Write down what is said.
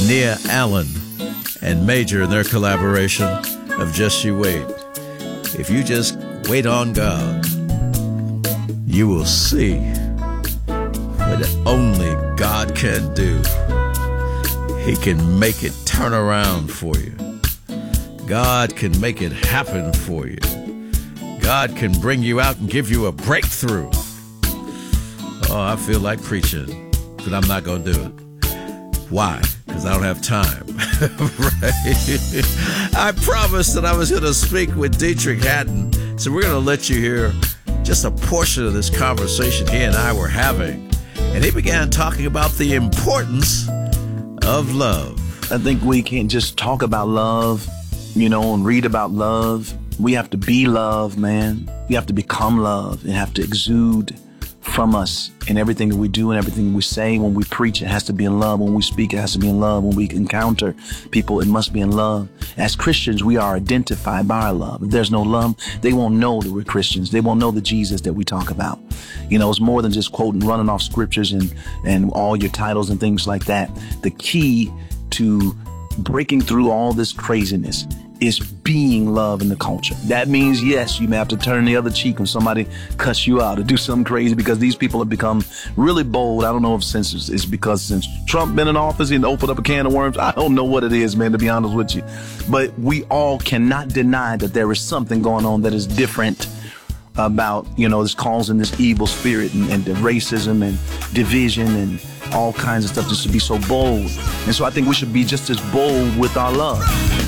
Nia Allen and Major in their collaboration of Just You Wait. If you just wait on God, you will see what only God can do. He can make it turn around for you. God can make it happen for you. God can bring you out and give you a breakthrough. Oh, I feel like preaching, but I'm not going to do it. Why? Because I don't have time. Right? I promised that I was going to speak with Dietrich Haddon, so we're going to let you hear just a portion of this conversation he and I were having. And he began talking about the importance of love. I think we can't just talk about love, and read about love. We have to be love, man. We have to become love. It have to exude from us in everything that we do and everything we say. When we preach, it has to be in love. When we speak, it has to be in love. When we encounter people, it must be in love. As Christians, we are identified by our love. If there's no love, they won't know that we're Christians. They won't know the Jesus that we talk about. It's more than just quoting, running off scriptures and all your titles and things like that. The key to breaking through all this craziness is being love in the culture. That means, yes, you may have to turn the other cheek when somebody cuts you out or do something crazy, because these people have become really bold. I don't know if it's because since Trump been in office and opened up a can of worms. I don't know what it is, man, to be honest with you. But we all cannot deny that there is something going on that is different about, this causing this evil spirit and the racism and division and all kinds of stuff, just to be so bold. And so I think we should be just as bold with our love.